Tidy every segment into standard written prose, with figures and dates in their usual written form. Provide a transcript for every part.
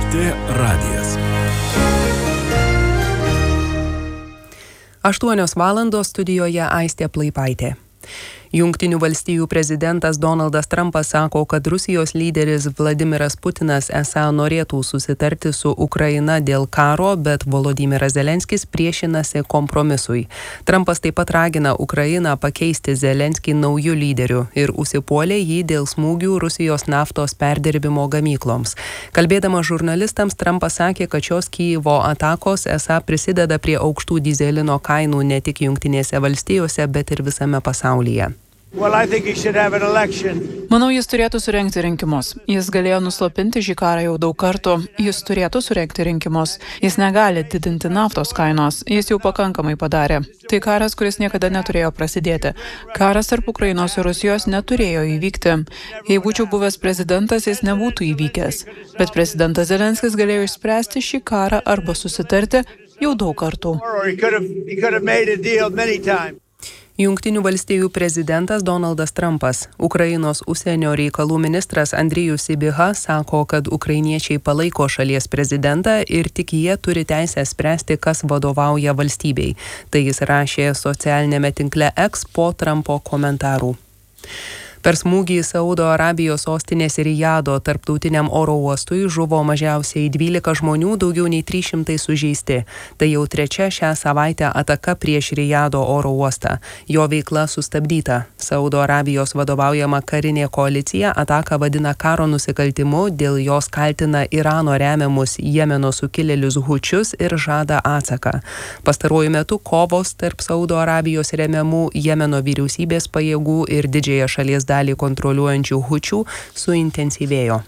LRT radijas. 8 valandos studijoje Aistė Plaipaitė. Jungtinių valstijų prezidentas Donaldas Trumpas sako, kad Rusijos lyderis Vladimiras Putinas esą norėtų susitarti su Ukraina dėl karo, bet Volodymyras Zelenskis priešinasi kompromisui. Trumpas taip pat ragina Ukrainą pakeisti Zelenskį naujų lyderių ir užsipuolė jį dėl smūgių Rusijos naftos perdirbimo gamykloms. Kalbėdamas žurnalistams, Trumpas sakė, kad šios Kijevo atakos esą prisideda prie aukštų dyzelino kainų ne tik Jungtinėse valstijose, bet ir visame pasaulyje. Manau, jis turėtų surengti rinkimus. Jis galėjo nuslopinti šį karą jau daug kartų. Jis turėtų surengti rinkimus. Jis negali didinti naftos kainos. Jis jau pakankamai padarė. Tai karas, kuris niekada neturėjo prasidėti. Karas tarp Ukrainos ir Rusijos neturėjo įvykti. Jei būčiau buvęs prezidentas, jis nebūtų įvykęs. Bet prezidentas Zelenskis galėjo išspręsti šį karą arba susitarti jau daug kartų. Jungtinių valstijų prezidentas Donaldas Trumpas. Ukrainos užsienio reikalų ministras Andrijus Sybiha sako, kad ukrainiečiai palaiko šalies prezidentą ir tik jie turi teisę spręsti, kas vadovauja valstybei. Tai jis rašė socialinėme tinkle X po Trumpo komentarų. Per smūgį Saudo Arabijos sostinės Rijado tarptautiniam oro uostui žuvo mažiausiai 12 žmonių, daugiau nei 300 sužeisti. Tai jau trečia šią savaitę ataka prieš Rijado oro uostą. Jo veikla sustabdyta. Saudo Arabijos vadovaujama karinė koalicija ataką vadina karo nusikaltimu, dėl jos kaltina Irano remiamus Jemeno sukilėlius hučius ir žada atsaką. Pastaruoju metu kovos tarp Saudo Arabijos remiamų Jemeno vyriausybės pajėgų ir didžiąją šalies dalį kontroliuojančių hučių suintensyvėjo.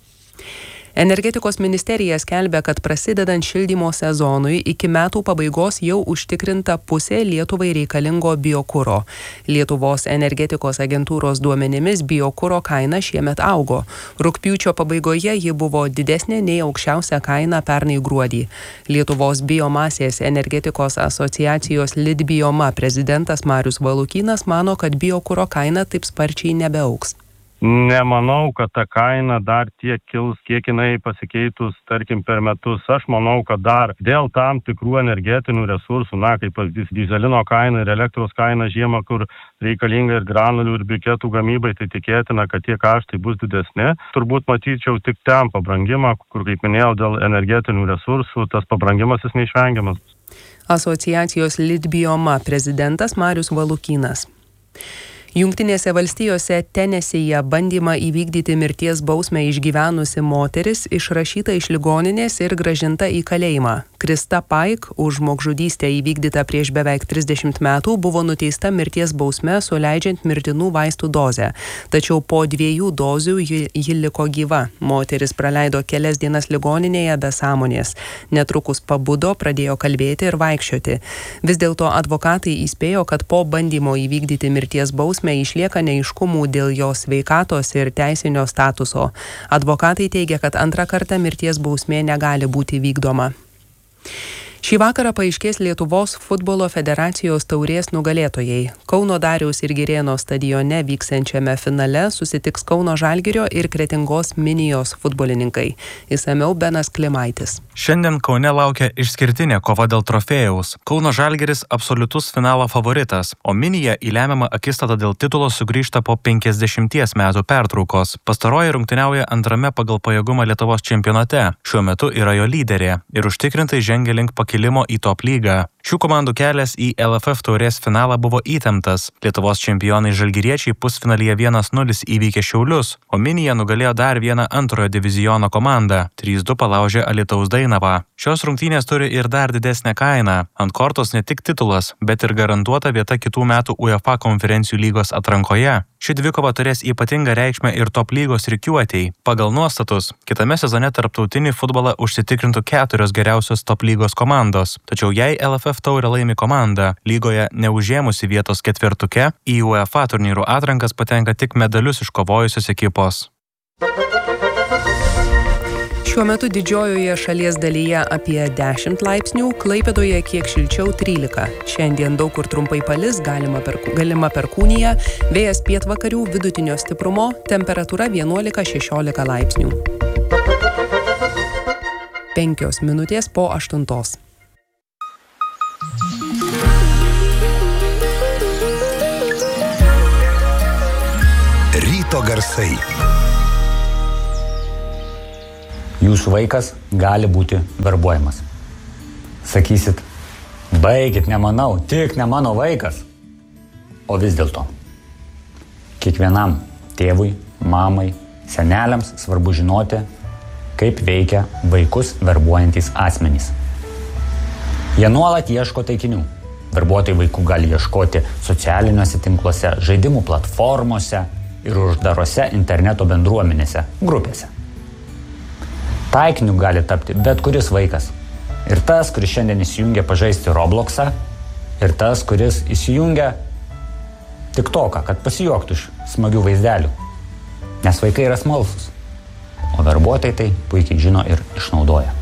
Energetikos ministerija skelbia, kad prasidedant šildymo sezonui iki metų pabaigos jau užtikrinta pusė Lietuvai reikalingo biokuro. Lietuvos energetikos agentūros duomenimis biokuro kaina šiemet augo. Rugpjūčio pabaigoje ji buvo didesnė nei aukščiausia kaina pernai gruodį. Lietuvos biomasės energetikos asociacijos Litbioma prezidentas Marius Valukynas mano, kad biokuro kaina taip sparčiai nebeaugs. Nemanau, kad ta kaina dar tiek kils, kiek jinai pasikeitus, tarkim, per metus. Aš manau, kad dar dėl tam tikrų energetinių resursų, kaip pavyzdys dyzelino kaina ir elektros kaina žiemą, kur reikalinga ir granulių ir briketų gamybai, tai tikėtina, kad tie kaštai bus didesni. Turbūt matyčiau tik ten pabrangimą, kur, kaip minėjau, dėl energetinių resursų tas pabrangimas jis neišvengiamas. Asociacijos Litbioma prezidentas Marius Valukynas. Jungtinėse valstijose Tenesyje bandymą įvykdyti mirties bausmę išgyvenusi moteris išrašyta iš ligoninės ir grąžinta į kalėjimą. Krista Pike už žmogžudystę įvykdytą prieš beveik 30 metų buvo nuteista mirties bausme suleidžiant mirtinų vaistų dozę. Tačiau po 2 dozių ji liko gyva. Moteris praleido kelias dienas ligoninėje be sąmonės. Netrukus pabudo, pradėjo kalbėti ir vaikščioti. Vis dėlto advokatai įspėjo, kad po bandymo įvykdyti mirties bausmę išlieka neaiškumų dėl jos sveikatos ir teisinio statuso. Advokatai teigia, kad antrą kartą mirties bausmė negali būti vykdoma. Šį vakarą paaiškės Lietuvos futbolo federacijos taurės nugalėtojai. Kauno Dariaus ir Girėno stadione vyksiančiame finale susitiks Kauno Žalgirio ir Kretingos Minijos futbolininkai. Išsamiau Benas Klimaitis. Šiandien Kaune laukia išskirtinė kova dėl trofėjaus. Kauno Žalgiris absoliutus finalo favoritas, o Minija į lemiamą akistatą dėl titulo sugrįžta po 50 metų pertraukos. Pastaroji rungtyniauja antrame pagal pajėgumą Lietuvos čempionate. Šiuo metu yra jo lyderė ir užtikrintai žengia link pakilimo į top lygą. Šių komandų kelias į LFF taurės finalą buvo įtemptas. Lietuvos čempionai žalgiriečiai pusfinalyje 1-0 įveikė Šiaulius, o Minija nugalėjo dar vieną antrojo diviziono komandą. 3-2 palaužė Alytaus Dainavą. Šios rungtynės turi ir dar didesnę kainą. Ant kortos ne tik titulas, bet ir garantuota vieta kitų metų UEFA konferencijų lygos atrankoje. Ši dvikova turės ypatingą reikšmę ir top lygos rikiuotei. Pagal nuostatus, kitame sezone tarptautinį futbolą užsitikrintų 4 geriausios top lygos komandos. Tačiau jei LFF taurę laimi komanda, lygoje neužėmusi vietos ketvirtuke, į UEFA turnyrų atrankas patenka tik medalius iškovojusios ekipos. Šiuo metu didžiojoje šalies dalyje apie 10 laipsnių, Klaipėdoje kiek šilčiau 13. Šiandien daug kur trumpai palis, galima perkūnija, vėjas pietvakarių vidutinio stiprumo, temperatūra 11-16 laipsnių. 5 minutės po 8. Ryto garsai. Jūsų vaikas gali būti verbuojamas. Sakysit, baikit, nemanau, tik ne mano vaikas. O vis dėlto, kiekvienam tėvui, mamai, seneliams svarbu žinoti, kaip veikia vaikus verbuojantys asmenys. Jie nuolat ieško taikinių. Verbuotojai vaikų gali ieškoti socialiniuose tinkluose, žaidimų platformose ir uždarose interneto bendruomenėse, grupėse. Taikiniu gali tapti bet kuris vaikas. Ir tas, kuris šiandien įsijungia pažaisti Robloxą, ir tas, kuris įsijungia TikToką, kad pasijuoktų iš smagių vaizdelių. Nes vaikai yra smalsūs, o verbuotojai tai puikiai žino ir išnaudoja.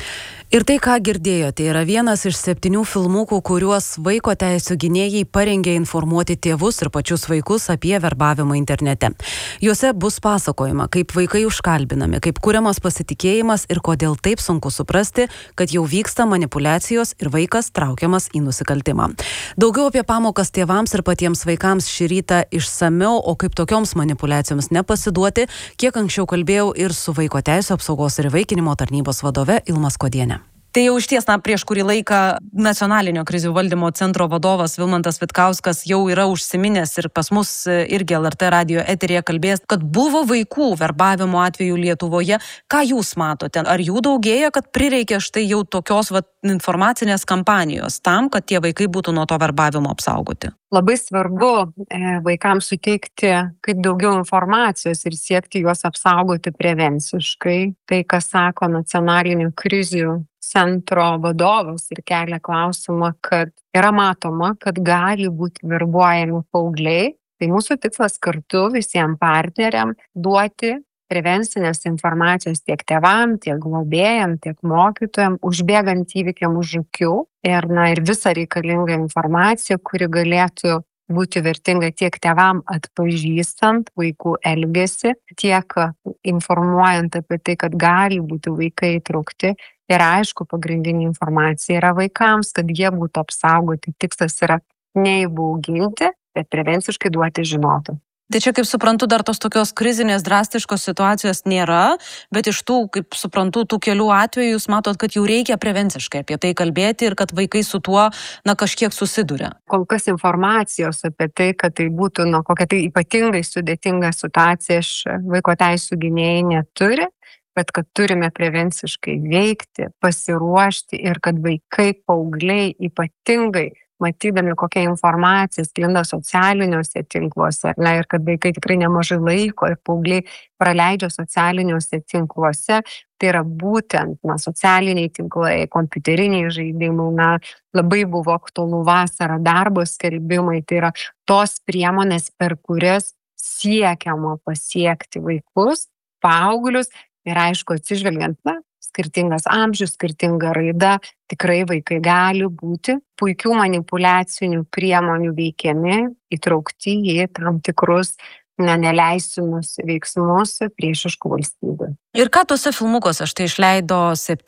Ir tai, ką girdėjote, yra vienas iš 7 filmukų, kuriuos vaiko teisių gynėjai parengė informuoti tėvus ir pačius vaikus apie verbavimą internete. Juose bus pasakojama, kaip vaikai užkalbinami, kaip kuriamas pasitikėjimas ir kodėl taip sunku suprasti, kad jau vyksta manipulacijos ir vaikas traukiamas į nusikaltimą. Daugiau apie pamokas tėvams ir patiems vaikams šį rytą išsamiau, o kaip tokioms manipulacijoms nepasiduoti, kiek anksčiau kalbėjau ir su Vaiko teisių apsaugos ir įvaikinimo tarnybos vadove Ilma Skuodiene. Tai jau išties, prieš kurį laiką Nacionalinio krizių valdymo centro vadovas Vilmantas Vitkauskas jau yra užsiminęs ir pas mus irgi LRT radijo eteryje kalbėjęs, kad buvo vaikų verbavimo atvejų Lietuvoje. Ką jūs matote? Ar jų daugėja, kad prireikia štai jau tokios informacinės kampanijos tam, kad tie vaikai būtų nuo to verbavimo apsaugoti? Labai svarbu vaikams suteikti kaip daugiau informacijos ir siekti juos apsaugoti prevenciškai. Tai, kas sako Nacionalinio krizių centro vadovas ir kelia klausimą, kad yra matoma, kad gali būti verbuojami paaugliai. Tai mūsų tikslas kartu visiems partneriam duoti prevencinės informacijos tiek tėvam, tiek globėjam, tiek mokytojam, užbėgant įvykiam už akių ir visą reikalingą informaciją, kuri galėtų būti vertinga tiek tėvam atpažįstant vaikų elgesį, tiek informuojant apie tai, kad gali būti vaikai įtraukti. Ir aišku, pagrindinė informacija yra vaikams, kad jie būtų apsaugoti. Tikslas yra neįbauginti, bet prevenciškai duoti žinoti. Tai čia, kaip suprantu, dar tos tokios krizinės, drastiškos situacijos nėra, bet iš tų, kaip suprantu, tų kelių atvejų jūs matot, kad jau reikia prevenciškai apie tai kalbėti ir kad vaikai su tuo kažkiek susiduria. Kol kas informacijos apie tai, kad tai būtų kokia tai ypatingai sudėtinga situacija, iš vaiko teisių gynėjai neturi, bet kad turime prevenciškai veikti, pasiruošti ir kad vaikai, paaugliai ypatingai matydami, kokia informacija sklinda socialiniuose tinkluose, ir kad vaikai tikrai nemažai laiko ir paaugliai praleidžia socialiniuose tinkluose, tai yra būtent socialiniai tinklai, kompiuteriniai žaidimai, labai buvo aktualu vasarą darbo skelbimai, tai yra tos priemonės, per kurias siekiama pasiekti vaikus, paauglius ir aišku atsižvelgiant, skirtingas amžius, skirtinga raida, tikrai vaikai gali būti puikių manipuliacinių priemonių veikiami, įtraukti į tam tikrus neleistimus veiksmus priešiškų valstybių. Ir ką tuose filmukuose, štai išleido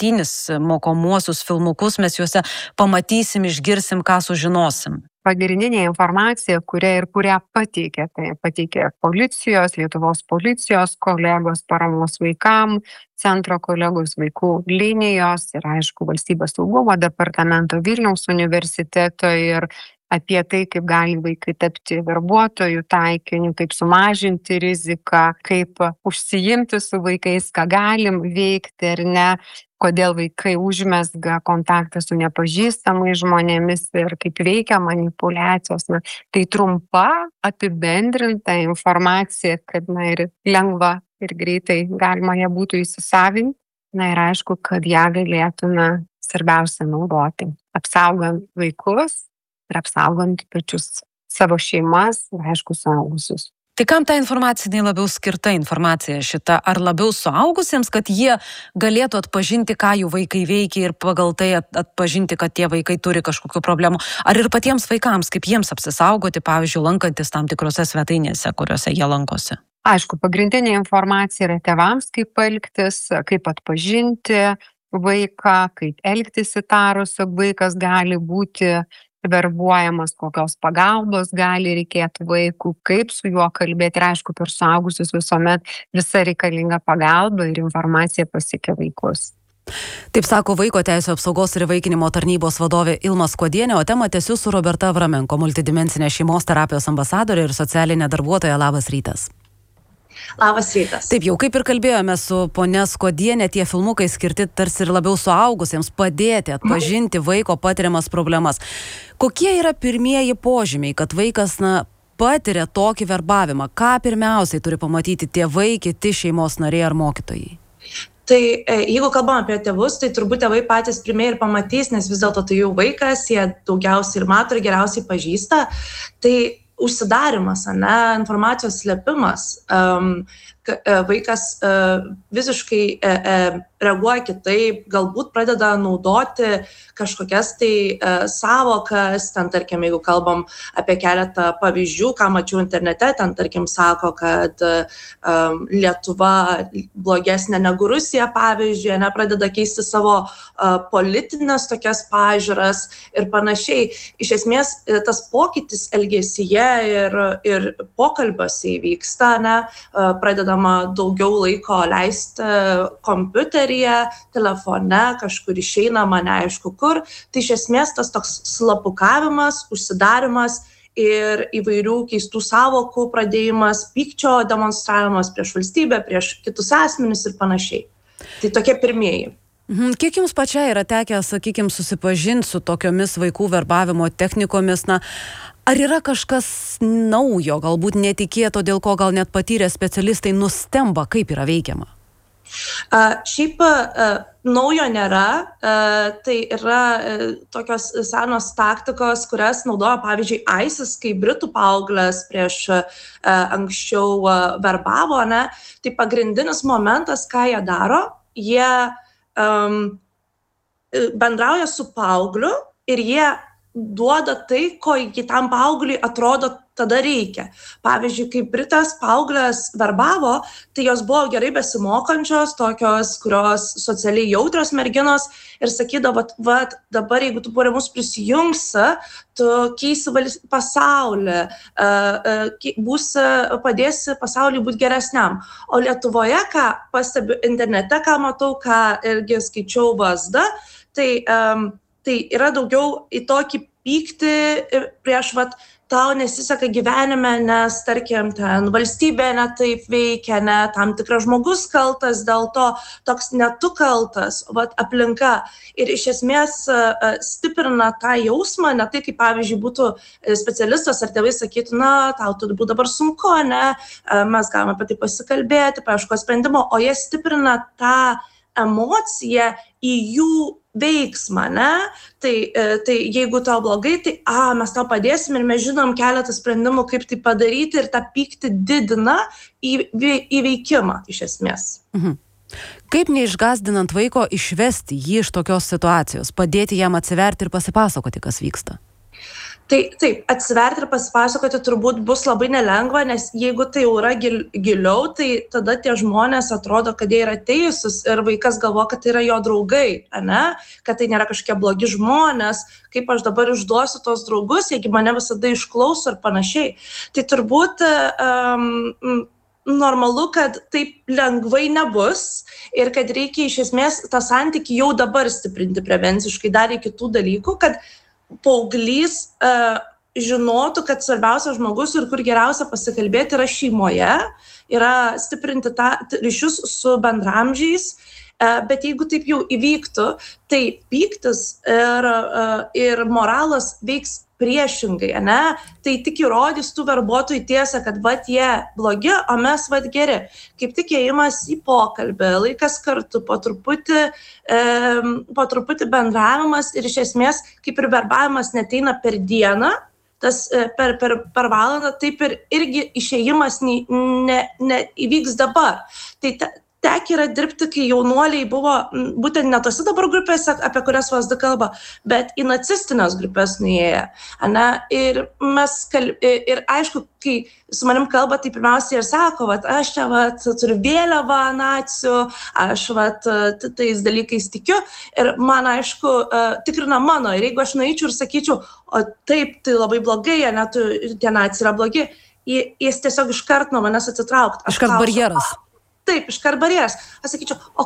7 mokomuosius filmukus, mes juose pamatysim, išgirsim, ką sužinosim. Pagrindinė informacija, kurią pateikė, tai pateikė policijos, Lietuvos policijos kolegos, paramos vaikam, centro kolegos, vaikų linijos ir aišku Valstybės saugumo departamento, Vilniaus universiteto ir apie tai, kaip gali vaikai tapti verbuotojų taikiniu, kaip sumažinti riziką, kaip užsiimti su vaikais, ką galim veikti ar ne, kodėl vaikai užmezga kontaktą su nepažįstamais žmonėmis ir kaip veikia manipuliacijos. Tai trumpa, apibendrinta informacija, kad ir lengva ir greitai galima ją būtų įsisavinti. Ir aišku, kad ją galėtume svarbiausia naudoti, apsaugant vaikus ir apsaugant pačius savo šeimas ir aišku suaugusius. Tai kam ta informacija labiau skirta informacija šita? Ar labiau suaugusiems, kad jie galėtų atpažinti, ką jų vaikai veikia ir pagal tai atpažinti, kad tie vaikai turi kažkokių problemų? Ar ir patiems vaikams, kaip jiems apsisaugoti, pavyzdžiui, lankantis tam tikrose svetainėse, kuriuose jie lankosi? Aišku, pagrindinė informacija yra tėvams, kaip elgtis, kaip atpažinti vaiką, kaip elgtis įtarus, jog vaikas gali būti verbuojamas, kokios pagalbos gali reikėti vaikų, kaip su juo kalbėti ir aišku, per suaugusius visuomet visa reikalinga pagalba ir informacija pasiekia vaikus. Taip sako Vaiko teisių apsaugos ir įvaikinimo tarnybos vadovė Ilma Skuodienė, o temą tęsiu su Roberta Avramenko, multidimensinė šeimos terapijos ambasadorė ir socialinė darbuotoja. Labas rytas. Labas rytas. Taip, jau kaip ir kalbėjome su ponia Skuodienė, tie filmukai skirti tarsi ir labiau suaugusiems padėti atpažinti vaiko patiriamas problemas. Kokie yra pirmieji požymiai, kad vaikas patiria tokį verbavimą? Ką pirmiausiai turi pamatyti tėvai, kiti šeimos nariai ar mokytojai? Tai jeigu kalbam apie tėvus, tai turbūt tėvai patys pirmieji ir pamatys, nes vis dėlto tai jų vaikas, jie daugiausiai ir mato ir geriausiai pažįsta. Tai užsidarimas, informacijos slėpimas, vaikas visiškai reaguoja kitaip, galbūt pradeda naudoti kažkokias tai sąvokas, ten tarkim, jeigu kalbam apie keletą pavyzdžių, ką mačiau internete, ten tarkim sako, kad Lietuva blogesnė negu Rusija, pavyzdžiui, pradeda keisti savo politinės tokias pažiūras ir panašiai. Iš esmės, tas pokytis elgesyje ir pokalbiuose įvyksta, pradedama daugiau laiko leisti kompiuteryje, telefone, kažkur išeinama, neaišku kur. Tai iš esmės tas toks slapukavimas, užsidarimas ir įvairių keistų sąvokų pradėjimas, pykčio demonstravimas prieš valstybę, prieš kitus asmenis ir panašiai. Tai tokie pirmieji. Kiek jums pačiai yra tekę, sakykime, susipažinti su tokiomis vaikų verbavimo technikomis? Ar yra kažkas naujo, galbūt netikėto, dėl ko gal net patyrę specialistai nustemba, kaip yra veikiama? Šiaip naujo nėra, tai yra tokios senos taktikos, kurias naudoja, pavyzdžiui, ISIS, kai britų paauglės prieš anksčiau verbavo, tai pagrindinis momentas, ką jie daro, jie bendrauja su paaugliu ir jie duoda tai, ko kitam paaugliui atrodo tada reikia. Pavyzdžiui, kai britas paauglės verbavo, tai jos buvo gerai besimokančios, tokios, kurios socialiai jautrios merginos ir sakydavo, dabar jeigu tu prie mus prisijungsi, tu keisi pasaulį, padėsi pasauliui būti geresniam. O Lietuvoje, ką pastebiu internete, ką matau, ką irgi skaičiau VSD, tai yra daugiau į tokį pyktį prieš tau nesiseka gyvenime, nes, tarkim, ten valstybė netaip veikia, tam tikras žmogus kaltas, dėl to toks netu kaltas, aplinka. Ir iš esmės stiprina tą jausmą, ne tai, kaip pavyzdžiui būtų specialistas ar tėvai sakytų, tau turi būti dabar sunku, mes galime apie tai pasikalbėti, paieškoti sprendimo, o jie stiprina tą emociją į jų veiksmą, Tai jeigu tau blogai, tai mes tau padėsim ir mes žinom keletą sprendimų, kaip tai padaryti ir tą pyktį didina įveikimą iš esmės. Kaip neišgąsdinant vaiko išvesti jį iš tokios situacijos, padėti jam atsiverti ir pasipasakoti, kas vyksta? Tai taip, atsiverti ir pasipasakoti turbūt bus labai nelengva, nes jeigu tai jau yra giliau, tai tada tie žmonės atrodo, kad jie yra teisūs ir vaikas galvo, kad tai yra jo draugai, kad tai nėra kažkokie blogi žmonės, kaip aš dabar išduosiu tos draugus, jeigu mane visada išklauso ir panašiai. Tai turbūt normalu, kad taip lengvai nebus ir kad reikia iš esmės tą santykį jau dabar stiprinti prevenciškai, dar į kitų dalykų, kad paauglys žinotų, kad svarbiausias žmogus ir kur geriausia pasikalbėti yra šeimoje, yra stiprinti ryšius su bendramžiais, bet jeigu taip jau įvyktų, tai pyktis ir moralas veiks priešingai, tai tik įrodys tų verbuotojų tiesą, kad jie blogi, o mes geri. Kaip tik ėjimas į pokalbį, laikas kartu, po truputį bendravimas ir iš esmės, kaip ir verbavimas neteina per dieną, tas per valandą, taip ir irgi išėjimas neįvyks dabar. Tai tekę yra dirbti, kai jaunuoliai buvo būtent ne tose dabar grupėse, apie kurias VSD kalba, bet į nacistinės grupės nuėję. Ir aišku, kai su manim kalba, tai pirmiausiai ir sako, aš čia turiu vėliavą nacių, aš tais dalykais tikiu ir man aišku tikrina mano. Ir jeigu aš nueičiau ir sakyčiau, o taip, tai labai blogai, tie naciai yra blogi, jis tiesiog iškart nuo manęs atsitraukti. Iškart barjeras. Taip, iškart barjeras. Aš sakyčiau, o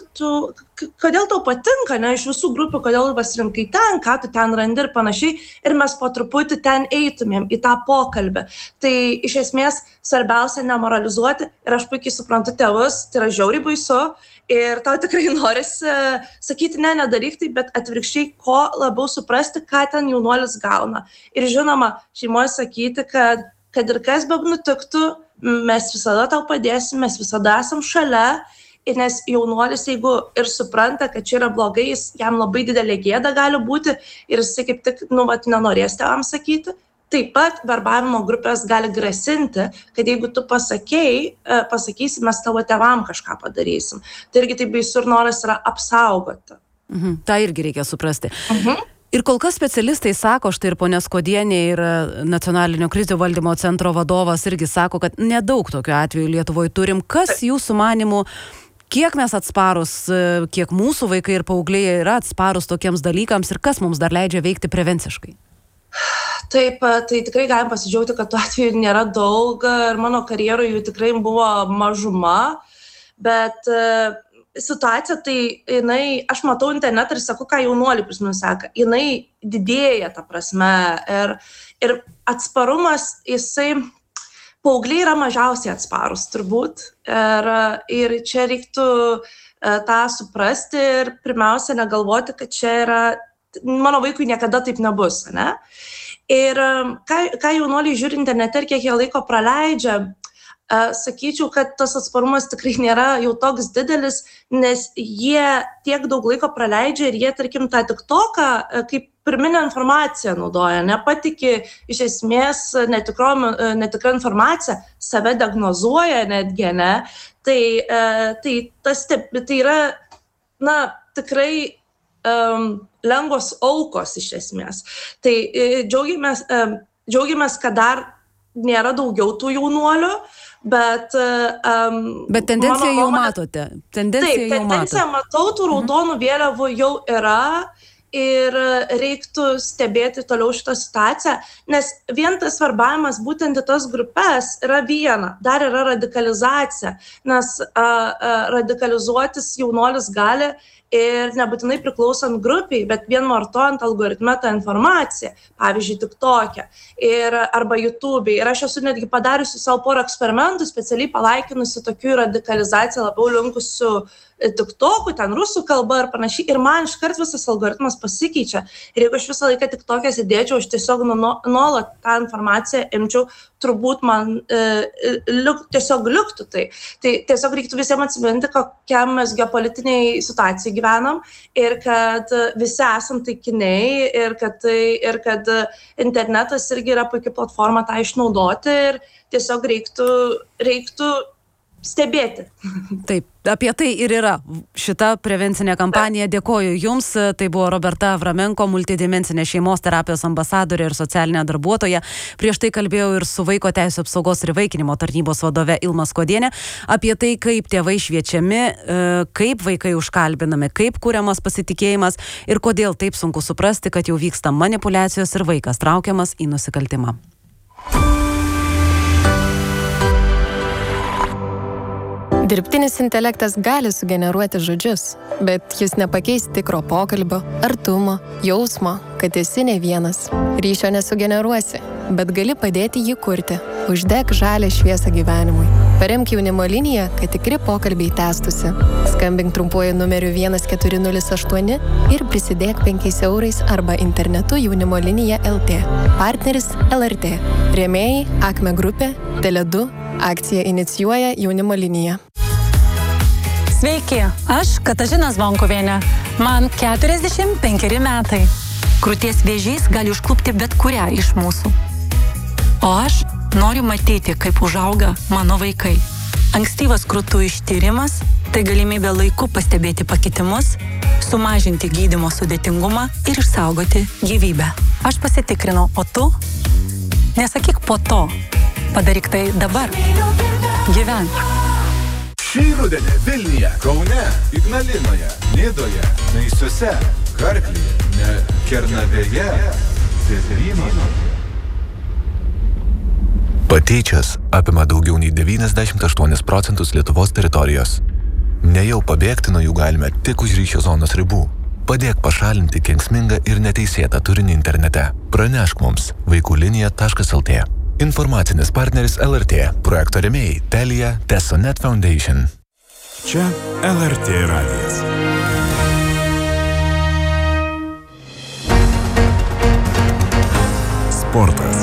kodėl tau patinka, iš visų grupių, kodėl pasirinkai ten, ką tu ten randi ir panašiai, ir mes po truputį ten eitumėm į tą pokalbį. Tai iš esmės svarbiausia nemoralizuoti ir aš puikiai suprantu tėvus, tai yra žiauriai baisu ir tau tikrai norisi sakyti, nedaryk tai, bet atvirkščiai, ko labiau suprasti, ką ten jaunuolis gauna. Ir žinoma, šeimoje sakyti, kad ir kas be nutiktų, mes visada tau padėsim, mes visada esam šalia, nes jaunuolis, jeigu ir supranta, kad čia yra blogai, jam labai didelė gėda gali būti ir jis kaip tik, nenorės tėvams sakyti. Taip pat verbavimo grupės gali grasinti, kad jeigu tu pasakysi, mes tavo tėvam kažką padarysim. Tai irgi taip baisu ir noras yra apsaugoti. Ta irgi reikia suprasti. Ir kol kas specialistai sako, štai ir ponia Skuodienė ir Nacionalinio krizių valdymo centro vadovas irgi sako, kad nedaug tokių atvejų Lietuvoje turim. Kas jūsų manimų, kiek mes atsparus, kiek mūsų vaikai ir paaugliai yra atsparus tokiems dalykams ir kas mums dar leidžia veikti prevenciškai? Taip, tai tikrai galim pasidžiaugti, kad tų atvejų nėra daug ir mano karjeroje jų tikrai buvo mažuma, bet situacija, tai aš matau internetą ir sakau, ką jaunuoliai plius minus seka, jinai didėja ta prasme ir atsparumas, paaugliai yra mažiausiai atsparus turbūt ir čia reiktų tą suprasti ir pirmiausia negalvoti, kad čia yra, mano vaikui niekada taip nebus, ne? Ir ką jaunuoliai žiūri internete ir kiek jie laiko praleidžia, sakyčiau, kad tas atsparumas tikrai nėra jau toks didelis, nes jie tiek daug laiko praleidžia ir jie, tarkim, tą TikToką kaip pirminę informaciją naudoja, nepatiki iš esmės netikra informacija, save diagnozuoja netgi, ne? Tai yra, tikrai lengvos aukos iš esmės. Tai džiaugiamės, kad dar nėra daugiau tų jaunuolių, bet tendenciją jau matote. Tendenciją matau, tų raudonų vėliavų jau yra ir reiktų stebėti toliau šitą situaciją, nes vien tas verbavimas būtent į tas grupės yra viena, dar yra radikalizacija, nes radikalizuotis jaunuolis gali ir nebūtinai priklausant grupiai, bet vien vartojant algoritme tą informaciją, pavyzdžiui, TikTok'e arba YouTube'e. Ir aš esu netgi padariusi savo porą eksperimentų, specialiai palaikinusi tokių radikalizaciją labiau linkusių TikTok'ų, ten rusų kalba ir panašiai. Ir man iškart visas algoritmas pasikeičia. Ir jeigu aš visą laiką TikTok'e sėdėčiau, aš tiesiog nuolat tą informaciją imčiau, turbūt man tiesiog liktų tai. Tai tiesiog reiktų visiems atsiminti, kokiam mes geopolitiniai situacijai gyvenam ir kad visi esam taikiniai ir kad internetas irgi yra puikia platforma tą išnaudoti ir tiesiog reiktų stebėti. Taip, apie tai ir yra šita prevencinė kampanija. Dėkoju Jums. Tai buvo Roberta Avramenko, multidimensinės šeimos terapijos ambasadorė ir socialinė darbuotoja. Prieš tai kalbėjau ir su Vaiko teisių apsaugos ir įvaikinimo tarnybos vadove Ilma Skuodienė apie tai, kaip tėvai šviečiami, kaip vaikai užkalbinami, kaip kuriamas pasitikėjimas ir kodėl taip sunku suprasti, kad jau vyksta manipuliacijos ir vaikas traukiamas į nusikaltimą. Dirbtinis intelektas gali sugeneruoti žodžius, bet jis nepakeis tikro pokalbio, artumo, jausmo, kad esi ne vienas. Ryšio nesugeneruosi, bet gali padėti jį kurti. Uždek žalią šviesą gyvenimui. Paremk jaunimo liniją, kad tikri pokalbiai tęstųsi. Skambink trumpuoju numeriu 1408 ir prisidėk 5 eurais arba internetu jaunimo linija LT. Partneris LRT. Rėmėjai Akme grupė, Tele2. Akcija inicijuoja jaunimo liniją. Sveiki, aš Katažina Zvonkuvienė. Man 45 metai. Krūties vėžys gali užklupti bet kurią iš mūsų. O aš noriu matyti, kaip užauga mano vaikai. Ankstyvas krūtų ištyrimas – tai galimybė laiku pastebėti pakitimus, sumažinti gydymo sudėtingumą ir išsaugoti gyvybę. Aš pasitikrinau, o tu? Nesakyk po to. Padaryk tai dabar. Gyvenk. Šį rudenį Vilniuje, Kaune, Ignalinoje, Nidoje, Naisiuose, Karklyje, Kernavėje, Zėzėrynuose. Patyčios apima daugiau nei 98% Lietuvos teritorijos. Nejau pabėgti nuo jų galime tik už ryšio zonos ribų. Padėk pašalinti kenksmingą ir neteisėtą turinį internete. Pranešk mums vaikųlinija.lt. Informacinis partneris LRT. Projekto rėmėjai Telia, Tesonet Foundation. Čia LRT radijas. Sportas.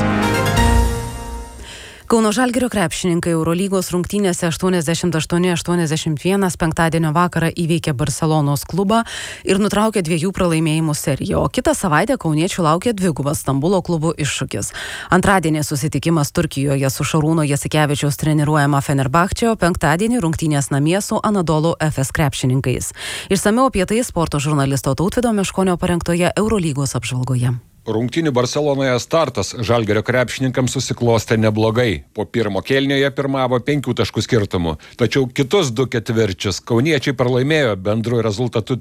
Kauno Žalgirio krepšininkai Eurolygos rungtynėse 88-81 penktadienio vakarą įveikė Barselonos klubą ir nutraukė 2 pralaimėjimų seriją, o kitą savaitę kauniečių laukia 2 Stambulo klubų iššūkis. Antradienį susitikimas Turkijoje su Šarūno Jasikevičiaus treniruojama Fenerbahče, o penktadienį rungtynės namie su Anadolu Efes krepšininkais. Išsamiau apie tai sporto žurnalisto Tautvydo Meškonio parengtoje Eurolygos apžvalgoje. Rungtynių Barselonoje startas Žalgirio krepšininkams susiklostė neblogai. Po pirmo kėlinio jie pirmavo 5 taškų skirtumu. Tačiau kitus 2 ketvirčius kauniečiai pralaimėjo bendru rezultatu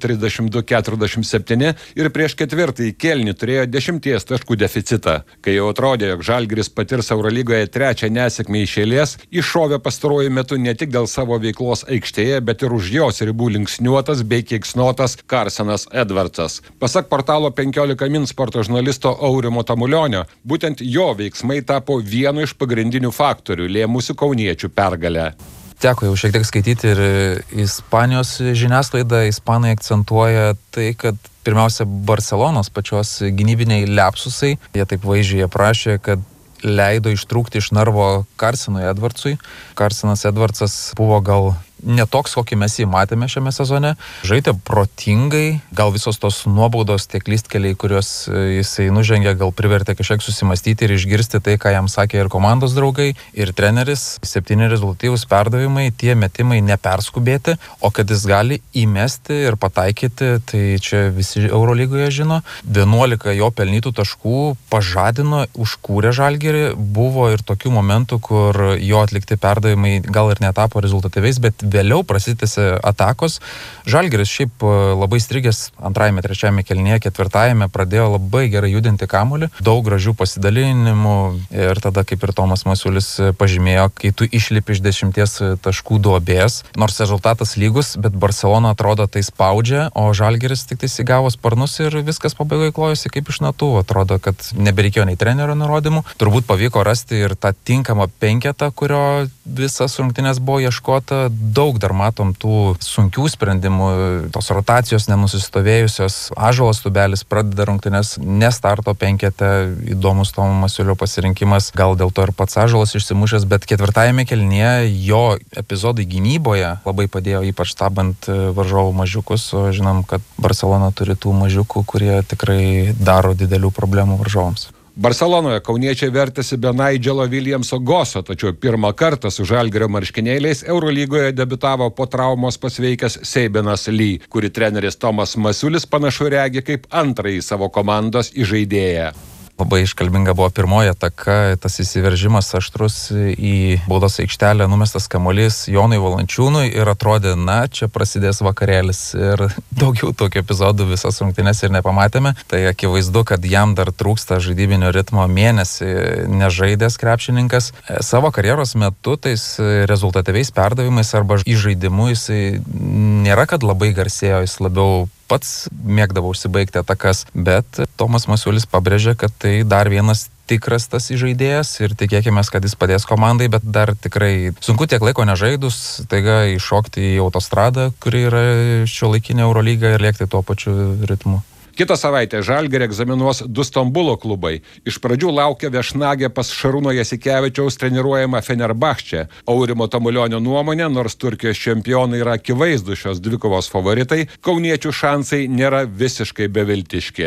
32-47 ir prieš ketvirtąjį kėlinį turėjo 10 taškų deficitą. Kai jau atrodė, jog Žalgiris patirs Eurolygoje 3 nesėkmę iš eilės, iššovė pastaruoju metu ne tik dėl savo veiklos aikštėje, bet ir už jos ribų linksniuotas bei keiksnotas Carsonas Edwardsas. Pasak portalo 15 min sporto žurnalisto Aurimo Tamulionio, būtent jo veiksmai tapo vienu iš pagrindinių faktorių lėmusių kauniečių pergalę. Teko jau šiek tiek skaityti ir Ispanijos žiniasklaida. Ispanai akcentuoja tai, kad pirmiausia Barselonos pačios gynybiniai liapsusai, jie taip vaizdžiai aprašė, kad leido ištrūkti iš narvo Carsonui Edwardsui. Carsonas Edwardsas buvo gal netoks, kokį mes jį matėme šiame sezone. Žaidė protingai, gal visos tos nuobaudos, tie klystkeliai, kuriuos jisai nužengė, gal privertė kažkiek susimastyti ir išgirsti tai, ką jam sakė ir komandos draugai, ir treneris. 7 rezultatyvūs perdavimai, tie metimai neperskubėti, o kad jis gali įmesti ir pataikyti, tai čia visi Eurolygoje žino. 11 jo pelnytų taškų pažadino, užkūrė Žalgirį. Buvo ir tokių momentų, kur jo atlikti perdavimai gal ir netapo rezultatyviais, bet vėliau prasitęsė atakos. Žalgiris šiaip labai strigęs antrajame, trečiajame kėlinyje, ketvirtajame pradėjo labai gerai judinti kamuolį, daug gražių pasidalinimų ir tada, kaip ir Tomas Masiulis pažymėjo, kai tu išlipi iš 10 taškų duobės, nors rezultatas lygus, bet Barcelona atrodo tai spaudžia, o Žalgiris tik tai įgavo sparnus ir viskas pabaigoje klojosi kaip iš natų. Atrodo, kad nebereikėjo nei trenerio nurodymų. Turbūt pavyko rasti ir tą tinkamą penketą, kurio visas rungtynės buvo ieškota. Daug dar matom tų sunkių sprendimų, tos rotacijos nenusistovėjusios. Ąžuolas Tubelis pradeda rungtynės ne starto penkete, įdomus Tomo Masiulio pasirinkimas, gal dėl to ir pats Ąžuolas išsimušęs, bet ketvirtajame kėlinyje jo epizodai gynyboje labai padėjo, ypač stabant varžovų mažiukus, o žinom, kad Barcelona turi tų mažiukų, kurie tikrai daro didelių problemų varžovams. Barcelonoje kauniečiai vertėsi be Naidželo Williamso Goso, tačiau pirmą kartą su Žalgirio marškinėliais Eurolygoje debiutavo po traumos pasveikęs Seibenas Lee, kurį treneris Tomas Masiulis panašu regi kaip antrąjį savo komandos įžaidėją. Labai iškalbinga buvo pirmoji ataka, tas įsiveržimas aštrus į baudos aikštelę, numestas kamuolys Jonui Valančiūnui ir atrodė, na, čia prasidės vakarėlis ir daugiau tokių epizodų visas rungtynės ir nepamatėme. Tai akivaizdu, kad jam dar trūksta žaidybinio ritmo, mėnesį nežaidęs krepšininkas. Savo karjeros metu tais rezultatyviais perdavimais arba įžaidimu jisai nėra, kad labai garsėjo, jis labiau pats mėgdavo užsibaigti atakas, bet Tomas Masiulis pabrėžė, kad tai dar vienas tikras tas įžaidėjas ir tikėkime, kad jis padės komandai, bet dar tikrai sunku tiek laiko nežaidus, taiga iššokti į autostradą, kuri yra šiuolaikinė Eurolyga ir lėkti tuo pačiu ritmu. Kitą savaitę Žalgirį egzaminuos 2 Stambulo klubai. Iš pradžių laukia viešnagė pas Šarūno Jasikevičiaus treniruojama Fenerbahče. Aurimo Tamulionio nuomonė, nors Turkijos čempionai yra akivaizdūs šios dvikovos favoritai, kauniečių šansai nėra visiškai beviltiški.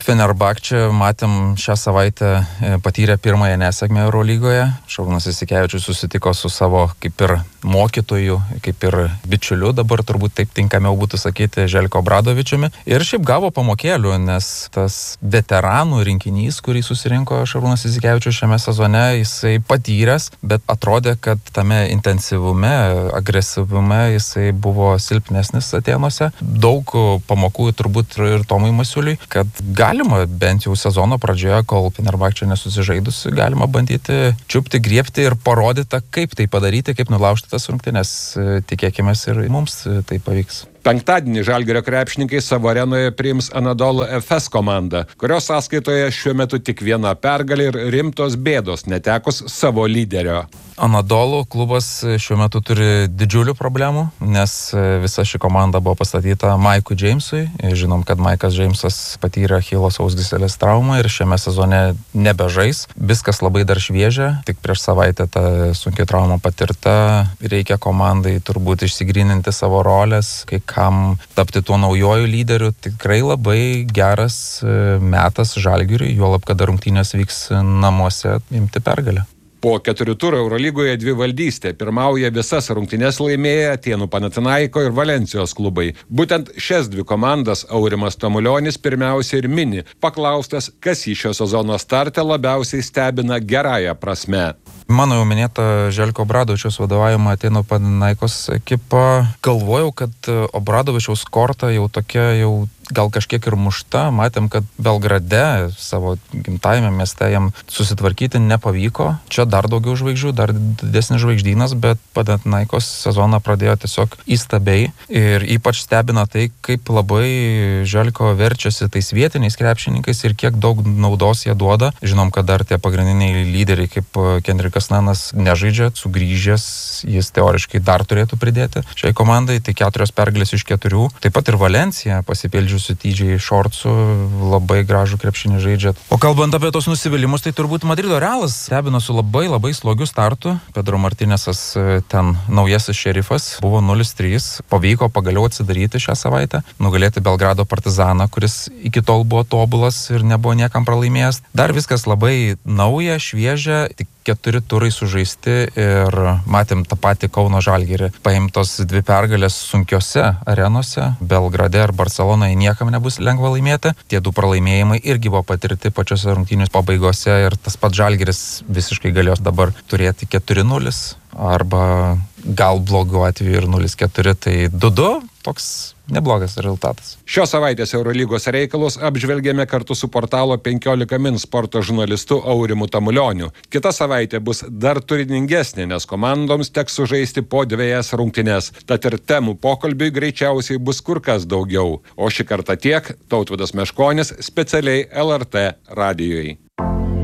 Fenerbahče matėm šią savaitę patyrė pirmąją nesėkmę Eurolygoje. Šarūnas Jasikevičius susitiko su savo kaip ir mokytoju, kaip ir bičiuliu, dabar turbūt taip tinkamiau būtų sakyti, Željko Obradovičiumi. Ir šiaip gavo pamokėlių, nes tas veteranų rinkinys, kurį susirinko Šarūnas Jasikevičius šiame sezone, jisai patyręs, bet atrodė, kad tame intensyvume, agresyvume jisai buvo silpnesnis Atėnuose. Daug pamokų turbūt ir Tomui Masiuliui, kad galima bent jau sezono pradžioje, kol Fenerbahče nesusižaidusi, galima bandyti čiupti, griebti ir parodyti, kaip tai padaryti, kaip nulaužti tas rungtynes. Tikėkime ir mums tai pavyks. Penktadienį Žalgirio krepšininkai savo arenoje priims Anadolu Efes komandą, kurios sąskaitoje šiuo metu tik viena pergalė ir rimtos bėdos netekus savo lyderio. Anadolu klubas šiuo metu turi didžiulių problemų, nes visa ši komanda buvo pastatyta Maikui Džeimsui. Žinom, kad Maikas Džeimsas patyrė Achilo sausgyslės traumą ir šiame sezone nebežais. Viskas labai dar šviežia, tik prieš savaitę ta sunki trauma patirta. Reikia komandai turbūt išsigryninti savo rolės, kai kam tapti tuo naujojų lyderiu. Tikrai labai geras metas Žalgiriui, juolab, kad rungtynės vyks namuose, imti pergalę. Po 4 turų Eurolygoje dvivaldystė pirmauja visas rungtynes laimėję Atėnų Panathinaiko ir Valensijos klubai. Būtent šias dvi komandas Aurimas Tamulionis pirmiausia ir mini, paklaustas, kas į šio sezono starte labiausiai stebina gerąją prasme. Mano jau minėta Željko Obradovičiaus vadovaujama Atėnų Panathinaikos ekipa. Galvojau, kad Obradovičiaus korta jau tokia jau gal kažkiek ir mušta. Matėm, kad Belgrade, savo gimtajame mieste, jam susitvarkyti nepavyko. Čia dar daugiau žvaigždžių, dar didesnis žvaigždynas, bet Panathinaikos sezoną pradėjo tiesiog įstabiai. Ir ypač stebina tai, kaip labai Željko verčiasi tais vietiniais krepšininkais ir kiek daug naudos jie duoda. Žinom, kad dar tie pagrindiniai lyderiai kaip Kendrikas Nanas nežaidžia, sugrįžęs, jis teoriškai dar turėtų pridėti šiai komandai. Tai 4 pergalės iš 4. Taip pat ir Valencija pasipildžiusi TJ Shortsu, labai gražų krepšinį žaidžia. O kalbant apie tos nusivylimus, tai turbūt Madrido Realas stebino su labai slogiu startu. Pedro Martinesas, ten naujasis šerifas, buvo 0-3. Pavyko pagaliau atsidaryti šią savaitę, nugalėti Belgrado Partizaną, kuris iki tol buvo tobulas ir nebuvo niekam pralaimėjęs. Dar viskas labai nauja, šviežia, tik 4 turai sužaisti ir matėm tą patį Kauno Žalgirį. Paimtos 2 pergalės sunkiose arenose, Belgrade ir Barcelonoje niekam nebus lengva laimėti. Tie 2 pralaimėjimai irgi buvo patirti pačiose rungtynių pabaigose ir tas pats Žalgiris visiškai galėjo dabar turėti 4-0 arba gal blogu atveju ir 0-4, tai 2-2 toks neblogas rezultatas. Šios savaitės Eurolygos reikalus apžvelgėme kartu su portalo 15 min sporto žurnalistu Aurimu Tamulioniu. Kita savaitė bus dar turiningesnė, nes komandoms teks sužaisti po 2 rungtynes. Tad ir temų pokalbiui greičiausiai bus kur kas daugiau. O šį kartą tiek. Tautvydas Meškonis specialiai LRT radijui.